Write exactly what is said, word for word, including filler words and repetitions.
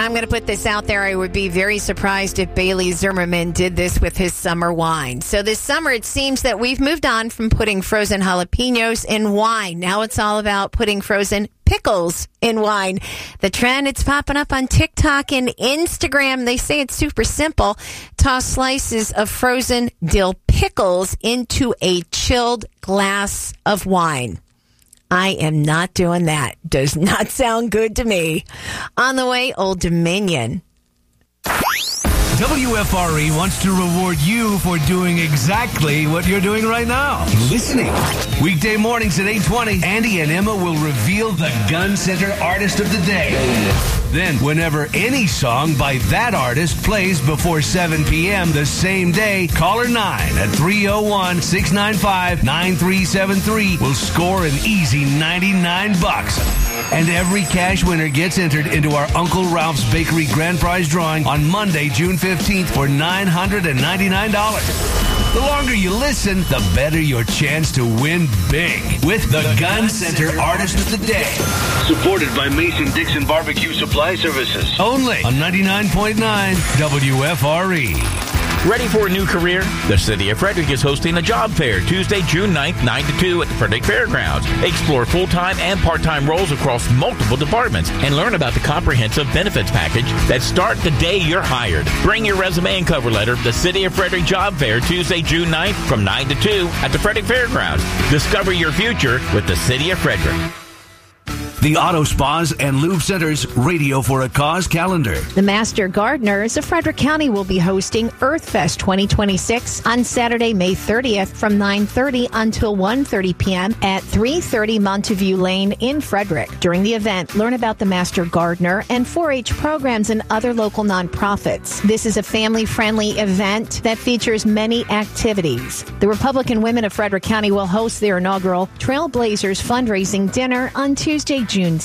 I'm going to put this out there. I would be very surprised if Bailey Zimmerman did this with his summer wine. So this summer, it seems that we've moved on from putting frozen jalapenos in wine. Now it's all about putting frozen pickles in wine. The trend, it's popping up on TikTok and Instagram. They say it's super simple. Toss slices of frozen dill pickles into a chilled glass of wine. I am not doing that. Does not sound good to me. On the way, Old Dominion. W F R E wants to reward you for doing exactly what you're doing right now. Listening. Weekday mornings at eight twenty, Andy and Emma will reveal the Gun Center Artist of the Day. Then, whenever any song by that artist plays before seven p.m. the same day, caller nine at three oh one, six nine five, nine three seven three will score an easy ninety-nine bucks. And every cash winner gets entered into our Uncle Ralph's Bakery Grand Prize drawing on Monday, June fifteenth for nine hundred ninety-nine dollars. The longer you listen, the better your chance to win big with the Gun Center Artist of the Day. Supported by Mason-Dixon Barbecue Supply Services. Only on ninety-nine point nine W F R E. Ready for a new career? The City of Frederick is hosting a job fair Tuesday, June ninth, nine to two at the Frederick Fairgrounds. Explore full-time and part-time roles across multiple departments and learn about the comprehensive benefits package that start the day you're hired. Bring your resume and cover letter. The City of Frederick Job Fair Tuesday, June ninth from nine to two at the Frederick Fairgrounds. Discover your future with the City of Frederick. The Auto Spas and Lube Center's Radio for a Cause calendar. The Master Gardeners of Frederick County will be hosting Earth Fest twenty twenty-six on Saturday, May thirtieth from nine thirty until one thirty p.m. at three thirty Monteview Lane in Frederick. During the event, learn about the Master Gardener and four H programs and other local nonprofits. This is a family-friendly event that features many activities. The Republican Women of Frederick County will host their inaugural Trailblazers fundraising dinner on Tuesday, June